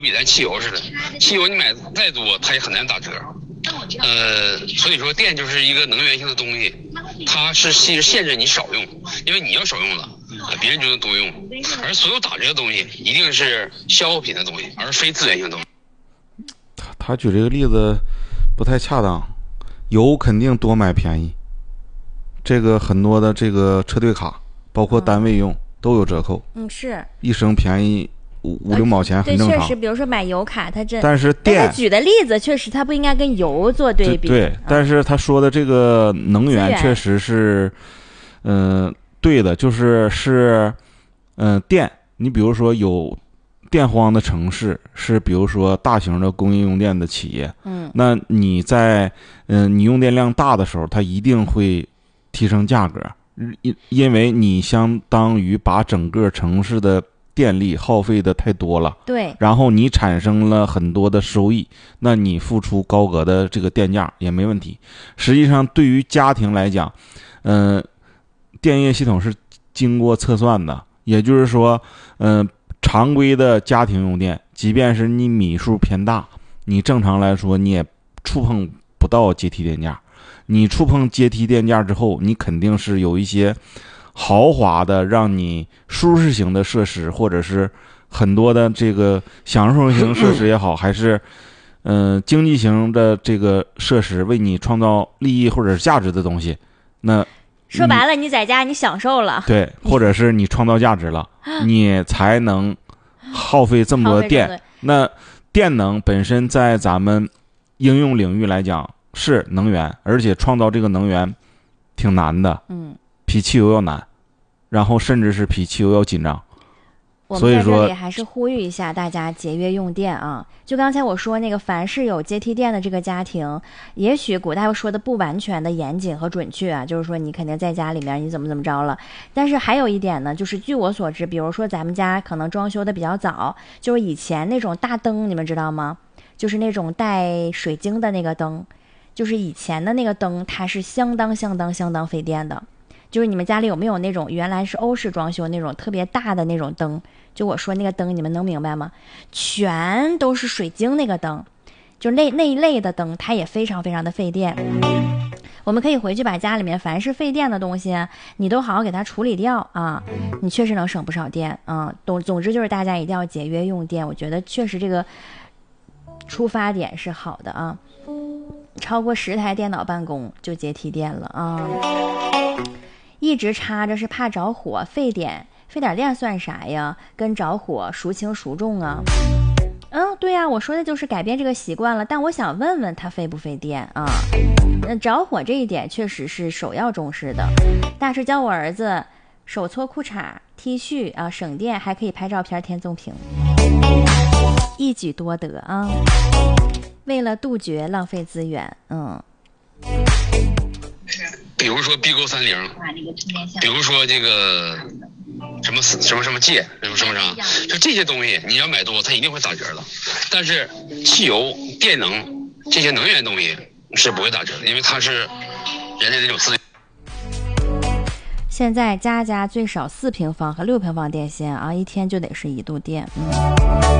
比咱汽油似的，汽油你买再多，它也很难打折。所以说电就是一个能源性的东西，它是限制你少用，因为你要少用了，别人就能多用。而所有打折的东西一定是消耗品的东西，而非资源性的东西。 他举这个例子不太恰当，油肯定多买便宜，这个很多的这个车队卡，包括单位用都有折扣。 是一升便宜五六毛钱很正常。 对，确实，比如说买油卡， 但是电， 他举的例子确实他不应该跟油做对比。 对，但是他说的这个能源确实是，对的，就是电。你比如说有电荒的城市，是比如说大型的工业用电的企业，那你在你用电量大的时候，它一定会提升价格，因为你相当于把整个城市的电力耗费的太多了， 对， 然后你产生了很多的收益，那你付出高额的这个电价也没问题。实际上对于家庭来讲，电业系统是经过测算的，也就是说常规的家庭用电，即便是你米数偏大，你正常来说你也触碰不到阶梯电价。你触碰阶梯电价之后，你肯定是有一些豪华的让你舒适型的设施，或者是很多的这个享受型设施也好，还是经济型的这个设施为你创造利益或者是价值的东西。那说白了，你在家你享受了， 对，或者是你创造价值了，你才能耗费这么多电。那电能本身在咱们应用领域来讲是能源，而且创造这个能源挺难的，比汽油要难，然后甚至是比汽油要紧张。 我们在这里还是呼吁一下大家节约用电啊！就刚才我说那个，凡是有阶梯电的这个家庭，也许古代说的不完全的严谨和准确啊，就是说你肯定在家里面你怎么着了。但是还有一点呢，就是据我所知，比如说咱们家可能装修的比较早，就是以前那种大灯，你们知道吗？就是那种带水晶的那个灯，就是以前的那个灯，它是相当费电的。就是你们家里有没有那种原来是欧式装修那种特别大的那种灯？就我说那个灯，你们能明白吗？全都是水晶那个灯，就那一类的灯，它也非常的费电。我们可以回去把家里面凡是费电的东西，你都好好给它处理掉啊，你确实能省不少电啊。总之就是大家一定要节约用电，我觉得确实这个出发点是好的啊。超过10台电脑办公就阶梯电了啊。一直插着是怕着火，费点电算啥呀？跟着火孰轻孰重啊？对呀，我说的就是改变这个习惯了。但我想问问它费不费电啊？着火这一点确实是首要重视的。大师教我儿子手搓裤衩 T 恤啊，省电还可以拍照片填纵屏，一举多得啊！为了杜绝浪费资源， 比如说 BQ30，比如说这个什么戒，什么，就这些东西你要买多，它一定会打折的。但是汽油、电能这些能源东西是不会打折的，因为它是人类的一种资源。 现在家最少4平方和6平方电线啊，一天就得是1度电。